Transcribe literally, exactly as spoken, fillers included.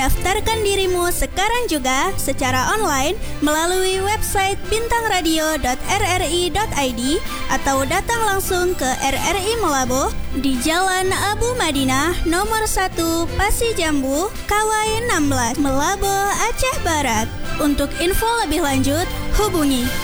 Daftarkan dirimu sekarang juga secara online melalui website bintangradio dot r r i dot i d atau datang langsung ke R R I Melabo di Jalan Abu Madinah nomor satu Pasi Jambu, Kawai enam belas, Melabo, Aceh Barat. Untuk info lebih lanjut, hubungi